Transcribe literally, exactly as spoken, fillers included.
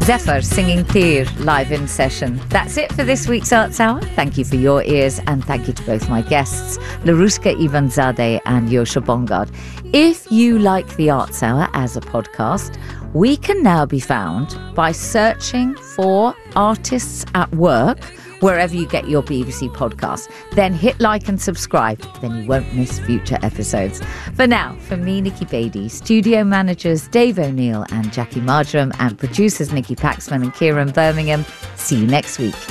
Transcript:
Zephyr singing Tir live in session. That's it for this week's Arts Hour. Thank you for your ears, and thank you to both my guests, Larushka Ivanzadeh and Yosha Bongard. If you like the Arts Hour as a podcast, we can now be found by searching for Artists at Work wherever you get your B B C podcast. Then hit like and subscribe, then you won't miss future episodes. For now, from me, Nikki Beattie, studio managers Dave O'Neill and Jackie Marjoram, and producers Nikki Paxman and Kieran Birmingham, see you next week.